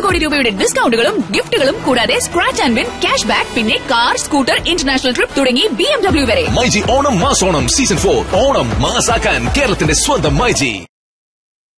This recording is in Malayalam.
കോടി രൂപയുടെ ഡിസ്കൗണ്ടുകളും ഗിഫ്റ്റുകളും കൂടാതെ scratch and win cash back പിന്നെ കാർ സ്കൂട്ടർ ഇന്റർനാഷണൽ ട്രിപ്പ് തുടങ്ങി BMW വരെ. മൈജി ഓണം മാസോണം സീസൺ 4 ഓണം മാസാക്കാൻ കേരളത്തിന്റെ സ്വന്തം മൈജി.